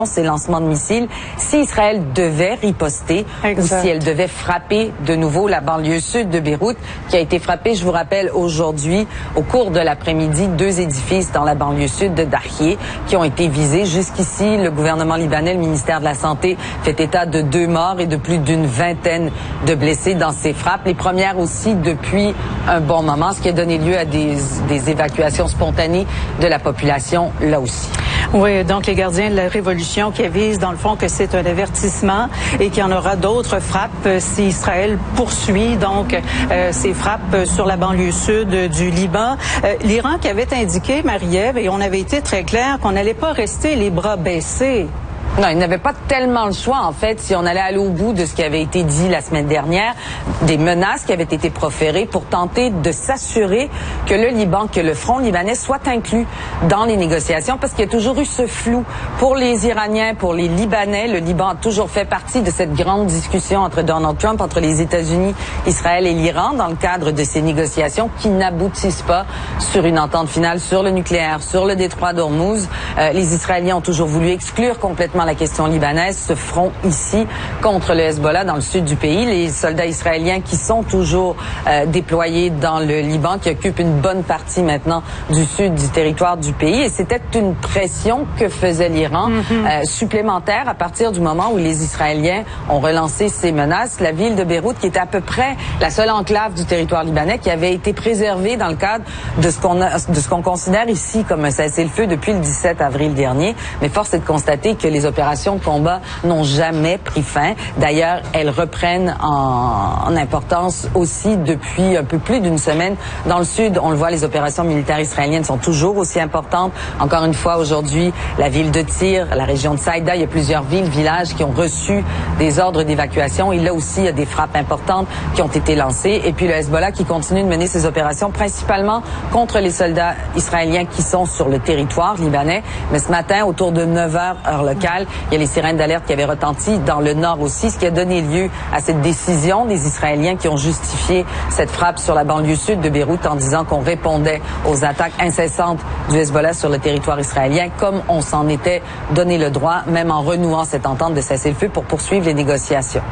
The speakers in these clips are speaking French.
ces lancements de missiles si Israël devait riposter ou si elle devait frapper de nouveau la banlieue sud de Beyrouth qui a été frappée, je vous rappelle, aujourd'hui au cours de l'après-midi, 2 édifices dans la banlieue sud de Dahieh qui ont été visés. Jusqu'ici, le gouvernement libanais, le ministère de la Santé fait état de 2 morts et de plus d'une vingtaine de blessés dans ces frappes. Les premières aussi depuis un bon moment, ce qui a donné lieu à des évacuations spontanées de la population là aussi. Oui, donc les gardiens de la révolution qui avisent dans le fond que c'est un avertissement et qu'il y en aura d'autres frappes si Israël poursuit donc ces frappes sur la banlieue sud du Liban. L'Iran qui avait indiqué, Marie-Ève, et on avait été très clair qu'on n'allait pas rester les bras baissés. Non, il n'avait pas tellement le choix, en fait, si on allait aller au bout de ce qui avait été dit la semaine dernière, des menaces qui avaient été proférées pour tenter de s'assurer que le Liban, que le front libanais soit inclus dans les négociations, parce qu'il y a toujours eu ce flou. Pour les Iraniens, pour les Libanais, le Liban a toujours fait partie de cette grande discussion entre Donald Trump, entre les États-Unis, Israël et l'Iran, dans le cadre de ces négociations qui n'aboutissent pas sur une entente finale sur le nucléaire, sur le détroit d'Ormuz. Les Israéliens ont toujours voulu exclure complètement la question libanaise, ce front ici contre le Hezbollah dans le sud du pays. Les soldats israéliens qui sont toujours déployés dans le Liban, qui occupent une bonne partie maintenant du sud du territoire du pays. Et c'était une pression que faisait l'Iran supplémentaire à partir du moment où les Israéliens ont relancé ces menaces. La ville de Beyrouth, qui était à peu près la seule enclave du territoire libanais, qui avait été préservée dans le cadre de ce qu'on considère ici comme un cessez-le-feu depuis le 17 avril dernier. Mais force est de constater que les opérations de combat n'ont jamais pris fin. D'ailleurs, elles reprennent en importance aussi depuis un peu plus d'une semaine. Dans le sud, on le voit, les opérations militaires israéliennes sont toujours aussi importantes. Encore une fois, aujourd'hui, la ville de Tyr, la région de Saïda, il y a plusieurs villes, villages qui ont reçu des ordres d'évacuation. Et là aussi, il y a des frappes importantes qui ont été lancées. Et puis le Hezbollah qui continue de mener ses opérations principalement contre les soldats israéliens qui sont sur le territoire libanais. Mais ce matin, autour de 9h, heure locale, il y a les sirènes d'alerte qui avaient retenti dans le nord aussi, ce qui a donné lieu à cette décision des Israéliens qui ont justifié cette frappe sur la banlieue sud de Beyrouth en disant qu'on répondait aux attaques incessantes du Hezbollah sur le territoire israélien, comme on s'en était donné le droit, même en renouant cette entente de cessez-le-feu pour poursuivre les négociations.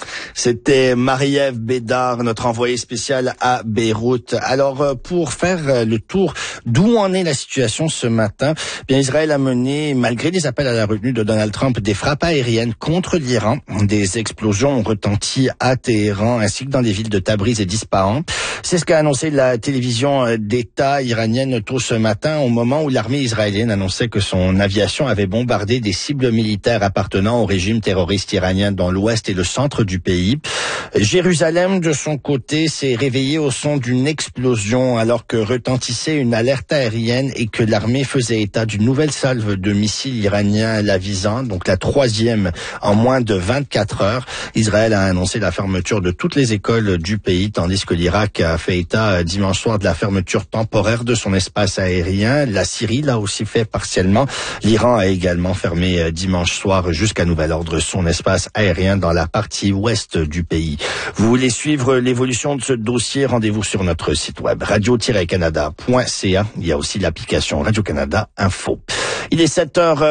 C'était Marie-Ève Bédard, notre envoyée spéciale à Beyrouth. Alors, pour faire le tour d'où en est la situation ce matin, bien Israël a mené, malgré les appels à la retenue de Donald Trump, des frappes aériennes contre l'Iran. Des explosions ont retenti à Téhéran ainsi que dans les villes de Tabriz et d'Ispahan. C'est ce qu'a annoncé la télévision d'État iranienne tôt ce matin, au moment où l'armée israélienne annonçait que son aviation avait bombardé des cibles militaires appartenant au régime terroriste iranien dans l'ouest et le centre du pays. Jérusalem, de son côté, s'est réveillée au son d'une explosion alors que retentissait une alerte aérienne et que l'armée faisait état d'une nouvelle salve de missiles iraniens la visant, donc la 3e en moins de 24 heures. Israël a annoncé la fermeture de toutes les écoles du pays, tandis que l'Irak a fait état dimanche soir de la fermeture temporaire de son espace aérien. La Syrie l'a aussi fait partiellement. L'Iran a également fermé dimanche soir jusqu'à nouvel ordre son espace aérien dans la partie ouest du pays. Vous voulez suivre l'évolution de ce dossier? Rendez-vous sur notre site web radio-canada.ca. Il y a aussi l'application Radio-Canada Info. Il est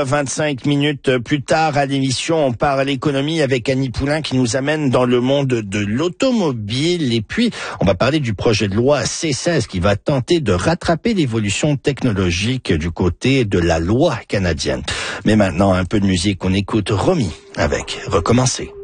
7h25 plus tard à l'émission. On parle économie avec Annie Poulain qui nous amène dans le monde de l'automobile. Et puis, on va parler du projet de loi C16 qui va tenter de rattraper l'évolution technologique du côté de la loi canadienne. Mais maintenant, un peu de musique. On écoute Romy avec Recommencer.